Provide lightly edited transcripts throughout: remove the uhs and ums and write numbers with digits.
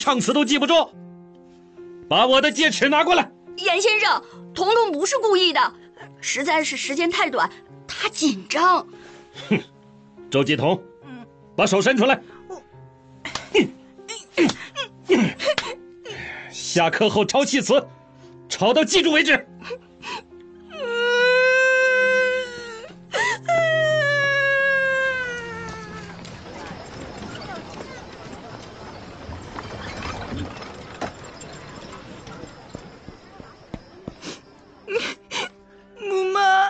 唱词都记不住。把我的戒尺拿过来。 严先生，彤彤不是故意的，实在是时间太短，他紧张。 哼，周继彤，把手伸出来。下课后抄戏词，抄到记住为止。 木妈，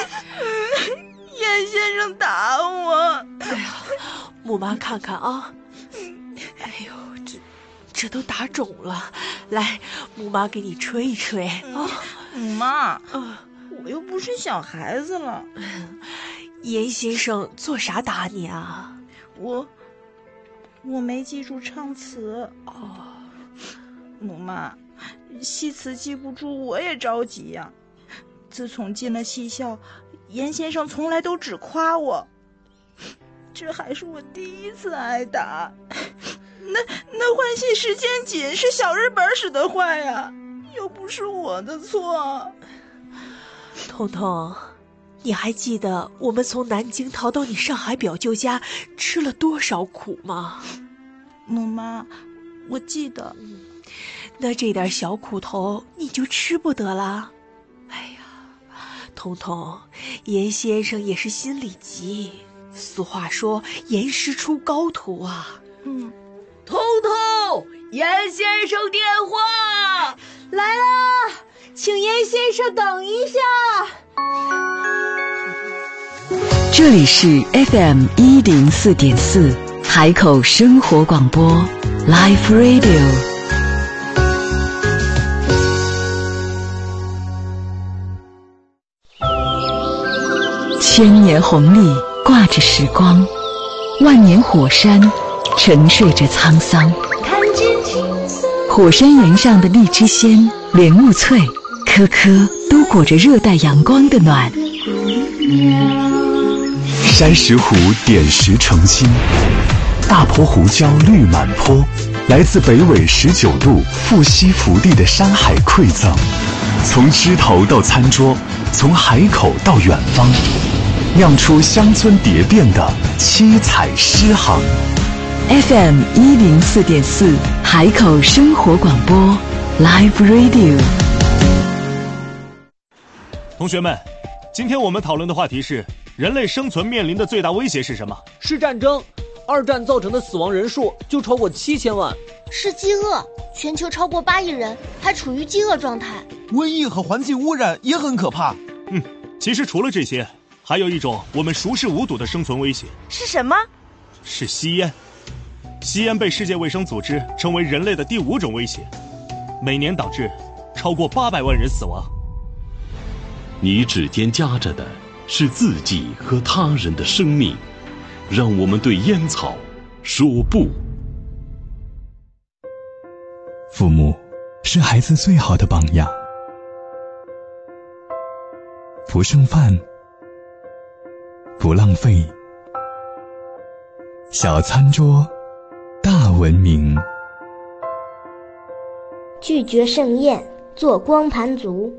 严先生打我。 哎呀，木妈看看啊，哎呦，这都打肿了。来，木妈给你吹一吹啊。 母妈，我又不是小孩子了。 严先生做啥打你啊？ 我没记住唱词。母妈，戏词记不住我也着急呀。自从进了戏校，严先生从来都只夸我，这还是我第一次挨打。那换戏时间紧，是小日本使的坏呀，又不是我的错。 彤彤，你还记得我们从南京逃到你上海表舅家吃了多少苦吗？ 母妈，我记得。 那这点小苦头你就吃不得了？哎呀，彤彤，严先生也是心里急。俗话说，严师出高徒啊。 彤彤，严先生电话来啦，请严先生等一下。 这里是 FM104.4 海口生活广播 Live Radio。千年红利挂着时光，万年火山沉睡着沧桑。火山岩上的荔枝鲜、莲雾脆，颗颗都裹着热带阳光的暖。 山石湖点石成金，大坡胡椒绿满坡，来自北纬19度富硒福地的山海馈赠，从枝头到餐桌，从海口到远方，酿出乡村蝶变的七彩诗行。 FM104.4 海口生活广播 Live Radio。 同学们，今天我们讨论的话题是人类生存面临的最大威胁是什么？ 是战争。二战造成的死亡人数就超过7000万。 是饥饿，全球超过8亿人还处于饥饿状态。 瘟疫和环境污染也很可怕。 其实除了这些，还有一种我们熟视无睹的生存威胁。 是什么？ 是吸烟。吸烟被世界卫生组织称为人类的第5种威胁，每年导致超过800万人死亡。 你指尖夹着的是自己和他人的生命，让我们对烟草说不。 父母是孩子最好的榜样，不剩饭，不浪费，小餐桌大文明。 拒绝盛宴，做光盘族。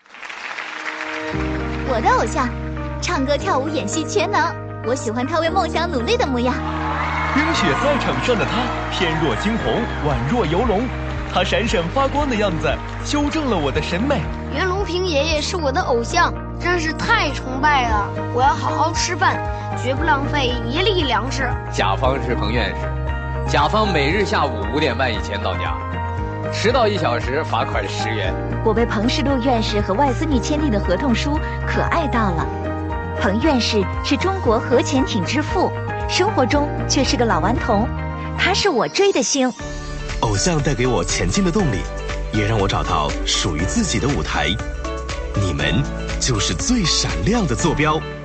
我的偶像，唱歌跳舞演戏全能，我喜欢他为梦想努力的模样。 冰雪赛场上的他，翩若惊鸿，宛若游龙，他闪闪发光的样子修正了我的审美。 袁隆平爷爷是我的偶像，真是太崇拜了。我要好好吃饭，绝不浪费一粒粮食。 甲方是彭院士，甲方每日下午5点半以前到家，迟到1小时罚款10元。 我为彭世禄院士和外孙女签订的合同书可爱到了。彭院士是中国核潜艇之父，生活中却是个老顽童，他是我追的星。 偶像带给我前进的动力，也让我找到属于自己的舞台。你们就是最闪亮的坐标。